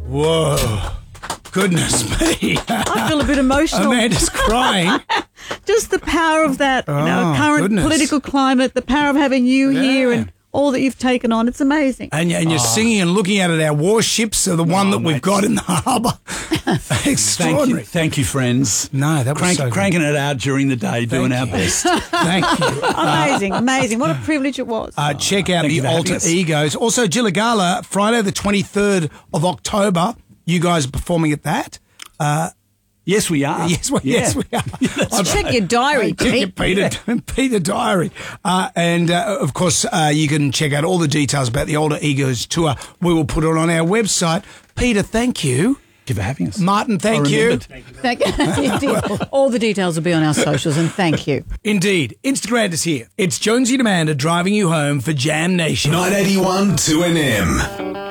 Whoa. Goodness me. I feel a bit emotional. Amanda's crying. Just the power of that current political climate, the power of having you here and all that you've taken on. It's amazing. And you're singing and looking out at our warships, so the one that we've got in the harbour. Extraordinary. Thank you, friends. No, that was so good. Cranking it out during the day, doing our best. Thank you. Amazing. What a privilege it was. Check out the Alter Egos. Also, Gilligala, Friday the 23rd of October. You guys are performing at that. Yes, we are. Yes, we are. Check your diary, Pete. Peter Diary. And, of course, you can check out all the details about the Alter Egos tour. We will put it on our website. Peter, thank you. Thank you for having us. Martin, thank you. Thank you. All the details will be on our socials, and thank you. Indeed. Instagram is here. It's Jonesy and Amanda driving you home for Jam Nation. 981 2NM.